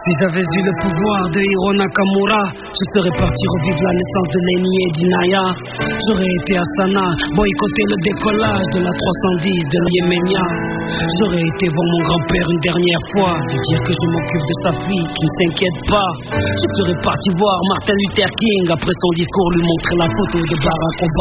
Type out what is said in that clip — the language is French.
Si j'avais eu le pouvoir de Hiro Nakamura, je serais parti revivre la naissance de Lenny et d'Inaya. J'aurais été à Sana, boycotter le décollage de la 310 de la Yéménia. J'aurais été voir mon grand-père une dernière fois, lui dire que je m'occupe de sa fille, qui ne s'inquiète pas. Je serais parti voir Martin Luther King, après son discours lui montrer la photo de Barack Obama.